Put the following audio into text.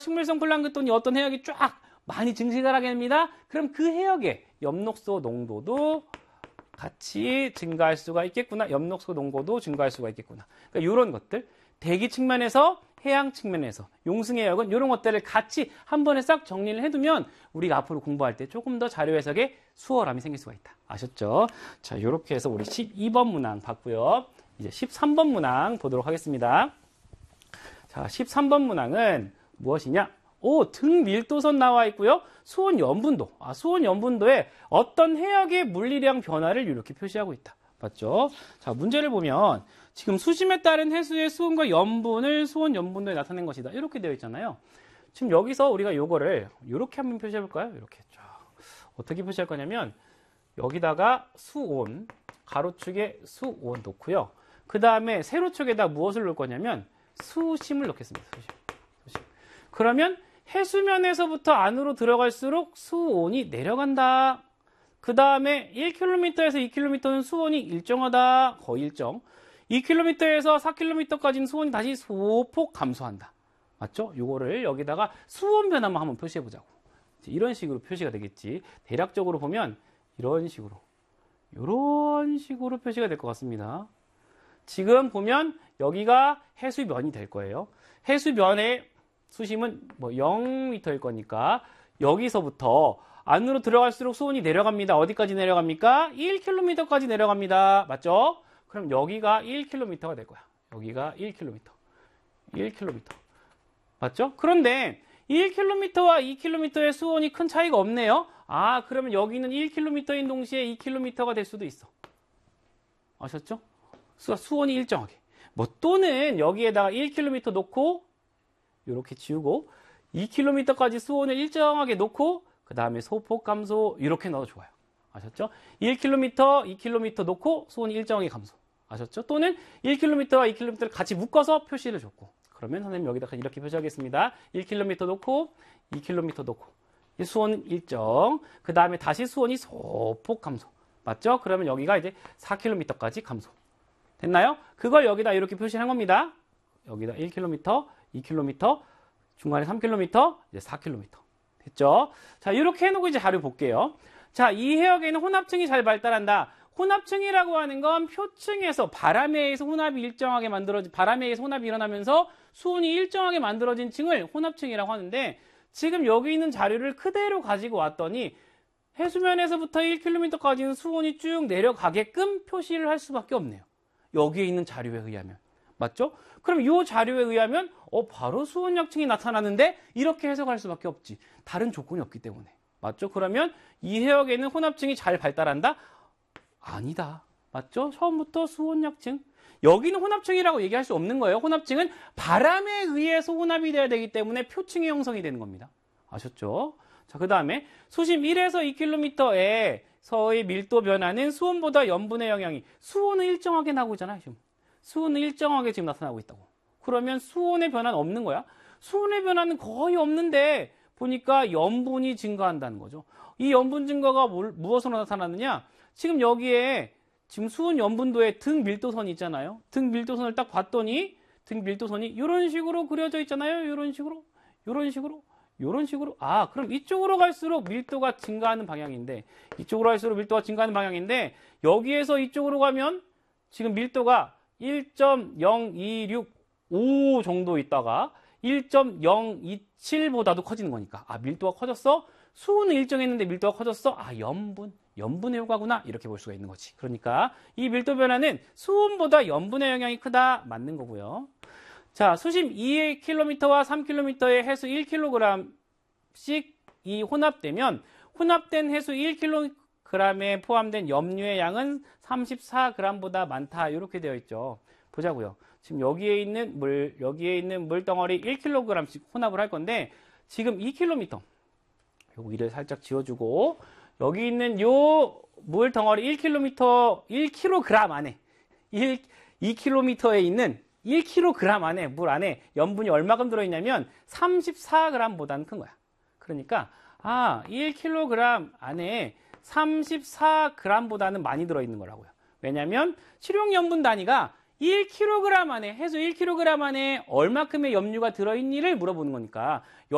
식물성 플랑크톤이 어떤 해역이 쫙 많이 증식을 하게 됩니다. 그럼 그 해역의 엽록소 농도도 같이 증가할 수가 있겠구나. 엽록소 농도도 증가할 수가 있겠구나. 그러니까 이런 것들, 대기 측면에서 해양 측면에서 용승해역은 이런 것들을 같이 한 번에 싹 정리를 해두면 우리가 앞으로 공부할 때 조금 더 자료 해석에 수월함이 생길 수가 있다. 아셨죠? 자, 이렇게 해서 우리 12번 문항 봤고요. 이제 13번 문항 보도록 하겠습니다. 자, 13번 문항은 무엇이냐? 등 밀도선 나와 있고요. 수온 염분도. 수온 염분도에 어떤 해역의 물리량 변화를 이렇게 표시하고 있다. 맞죠? 자, 문제를 보면 지금 수심에 따른 해수의 수온과 염분을 수온 염분도에 나타낸 것이다. 이렇게 되어 있잖아요. 지금 여기서 우리가 요거를 이렇게 한번 표시해 볼까요? 이렇게 쫙. 어떻게 표시할 거냐면 여기다가 수온, 가로축에 수온 놓고요. 그 다음에 세로축에다 무엇을 놓을 거냐면 수심을 넣겠습니다. 수심. 그러면 해수면에서부터 안으로 들어갈수록 수온이 내려간다. 그 다음에 1km에서 2km는 수온이 일정하다. 거의 일정. 2km에서 4km까지는 수온이 다시 소폭 감소한다. 맞죠? 요거를 여기다가 수온 변화만 한번 표시해 보자고. 이런 식으로 표시가 되겠지. 대략적으로 보면 이런 식으로 표시가 될 것 같습니다. 지금 보면 여기가 해수면이 될 거예요. 해수면의 수심은 0m일 거니까 여기서부터 안으로 들어갈수록 수온이 내려갑니다. 어디까지 내려갑니까? 1km까지 내려갑니다. 맞죠? 그럼 여기가 1km가 될 거야. 여기가 1km. 맞죠? 그런데 1km와 2km의 수온이 큰 차이가 없네요. 그러면 여기는 1km인 동시에 2km가 될 수도 있어. 아셨죠? 수온이 일정하게. 또는 여기에다가 1km 놓고 이렇게 지우고 2km까지 수온을 일정하게 놓고 그 다음에 소폭 감소 이렇게 넣어도 좋아요. 아셨죠? 1km, 2km 놓고 수온이 일정하게 감소. 아셨죠? 또는 1km와 2km를 같이 묶어서 표시를 줬고 그러면 선생님 여기다가 이렇게 표시하겠습니다. 1km 놓고 2km 놓고 수온은 일정. 그 다음에 다시 수온이 소폭 감소. 맞죠? 그러면 여기가 이제 4km까지 감소. 됐나요? 그걸 여기다 이렇게 표시한 겁니다. 여기다 1km, 2km, 중간에 3km, 이제 4km. 됐죠? 자, 이렇게 해놓고 이제 자료 볼게요. 자, 이 해역에는 혼합층이 잘 발달한다. 혼합층이라고 하는 건 표층에서 바람에 의해서 혼합이 일어나면서 수온이 일정하게 만들어진 층을 혼합층이라고 하는데 지금 여기 있는 자료를 그대로 가지고 왔더니 해수면에서부터 1km까지는 수온이 쭉 내려가게끔 표시를 할 수밖에 없네요. 여기에 있는 자료에 의하면. 맞죠? 그럼 이 자료에 의하면 바로 수온약층이 나타나는데 이렇게 해석할 수밖에 없지. 다른 조건이 없기 때문에. 맞죠? 그러면 이 해역에는 혼합층이 잘 발달한다? 아니다. 맞죠? 처음부터 수온약층. 여기는 혼합층이라고 얘기할 수 없는 거예요. 혼합층은 바람에 의해서 혼합이 돼야 되기 때문에 표층이 형성이 되는 겁니다. 아셨죠? 자, 그 다음에 수심 1에서 2km에서의 밀도 변화는 수온보다 염분의 영향이 수온은 일정하게 나고 있잖아요. 지금. 수온은 일정하게 지금 나타나고 있다고. 그러면 수온의 변화는 없는 거야. 수온의 변화는 거의 없는데 보니까 염분이 증가한다는 거죠. 이 염분 증가가 무엇으로 나타나느냐? 지금 여기에 지금 수온 염분도의 등 밀도선이 있잖아요. 등 밀도선을 딱 봤더니 등 밀도선이 이런 식으로 그려져 있잖아요. 이런 식으로. 그럼 이쪽으로 갈수록 밀도가 증가하는 방향인데 여기에서 이쪽으로 가면 지금 밀도가 1.0265 정도 있다가 1.027보다도 커지는 거니까 밀도가 커졌어? 수온은 일정했는데 밀도가 커졌어? 염분의 효과구나 이렇게 볼 수가 있는 거지. 그러니까 이 밀도 변화는 수온보다 염분의 영향이 크다 맞는 거고요. 자, 수심 2km와 3km의 해수 1kg씩 이 혼합되면 혼합된 해수 1kg에 포함된 염류의 양은 34g보다 많다 이렇게 되어 있죠. 보자고요. 지금 여기에 있는 물덩어리 1kg씩 혼합을 할 건데 지금 2km 요 위를 살짝 지워주고 여기 있는 요 물덩어리 1kg 안에 2km에 있는 1kg 안에 물 안에 염분이 얼마큼 들어있냐면 34g보다는 큰 거야. 그러니까 1kg 안에 34g보다는 많이 들어있는 거라고요. 왜냐하면 실용 염분 단위가 1kg 안에 해수 1kg 안에 얼마큼의 염류가 들어있니를 물어보는 거니까